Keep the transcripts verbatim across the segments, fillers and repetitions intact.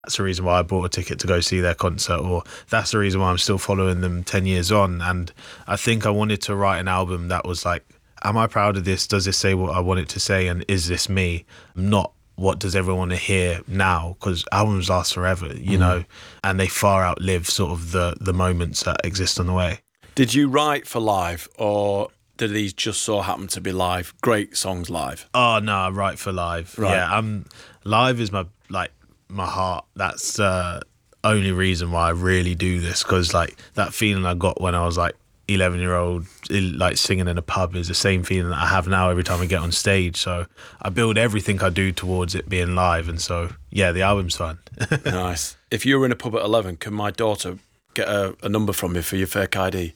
That's the reason why I bought a ticket to go see their concert, or that's the reason why I'm still following them ten years on. And I think I wanted to write an album that was like, am I proud of this? Does this say what I want it to say? And is this me? Not what does everyone want to hear now? Because albums last forever, you mm. know, and they far outlive sort of the, the moments that exist on the way. Did you write for live, or did these just so happen to be live? Great songs live? Oh, no, I write for live. Right. Yeah, I'm, live is my, like, my heart. That's the uh, only reason why I really do this, because like that feeling I got when I was like eleven year old, like singing in a pub, is the same feeling that I have now every time I get on stage. So I build everything I do towards it being live, and so yeah, the album's fun. Nice. If you were in a pub at eleven, can my daughter get a, a number from you for your fake I D?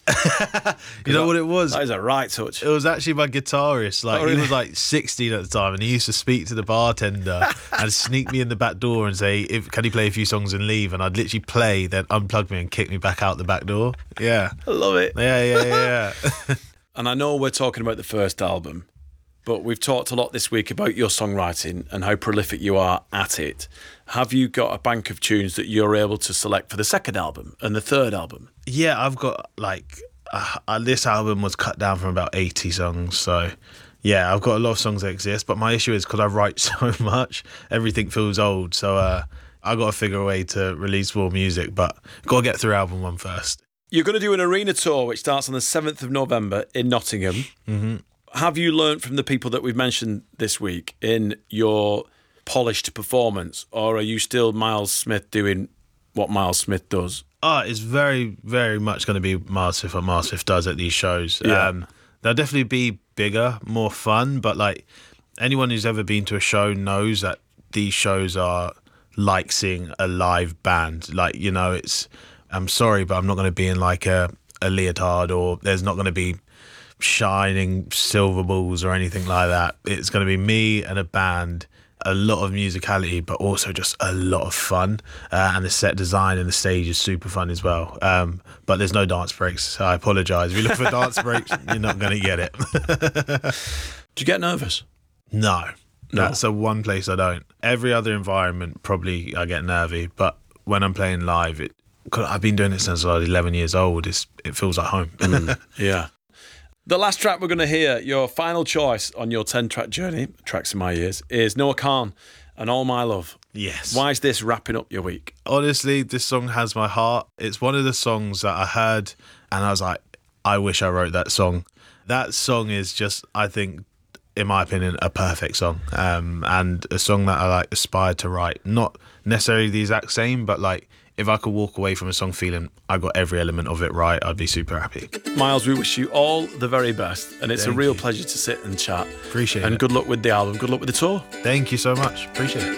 You know what it was? That is a right touch. It was actually my guitarist. Like, oh, really? He was like sixteen at the time, and he used to speak to the bartender and sneak me in the back door and say, "If can you play a few songs and leave?" And I'd literally play, then unplug me and kick me back out the back door. Yeah, I love it. Yeah, yeah, yeah. yeah. And I know we're talking about the first album, but we've talked a lot this week about your songwriting and how prolific you are at it. Have you got a bank of tunes that you're able to select for the second album and the third album? Yeah, I've got like, uh, this album was cut down from about eighty songs. So yeah, I've got a lot of songs that exist, but my issue is because I write so much, everything feels old. So uh, I got to figure a way to release more music, but got to get through album one first. You're going to do an arena tour, which starts on the seventh of November in Nottingham. Mm-hmm. Have you learned from the people that we've mentioned this week in your polished performance, or are you still Miles Smith doing what Miles Smith does? Oh, it's very, very much going to be Miles Smith what Miles Smith does at these shows. Yeah. Um, they'll definitely be bigger, more fun, but like anyone who's ever been to a show knows that these shows are like seeing a live band. Like, you know, it's, I'm sorry, but I'm not going to be in like a, a leotard, or there's not going to be shining silver balls or anything like that. It's going to be me and a band, a lot of musicality, but also just a lot of fun. Uh, and the set design and the stage is super fun as well. Um, but there's no dance breaks, so I apologise. If you look for dance breaks, you're not going to get it. Do you get nervous? No. No. That's the one place I don't. Every other environment, probably I get nervy, but when I'm playing live, it, cause I've been doing it since I was eleven years old. It's, it feels like home. Mm, yeah. The last track we're going to hear, your final choice on your ten-track journey, Tracks in My Ears, is Noah Kahan and All My Love. Yes. Why is this wrapping up your week? Honestly, this song has my heart. It's one of the songs that I heard and I was like, I wish I wrote that song. That song is just, I think, in my opinion, a perfect song. Um, and a song that I like aspired to write. Not necessarily the exact same, but like, if I could walk away from a song feeling I got every element of it right, I'd be super happy. Miles, we wish you all the very best, and it's Thank a real you. pleasure to sit and chat. Appreciate and it. And good luck with the album. Good luck with the tour. Thank you so much. Appreciate it.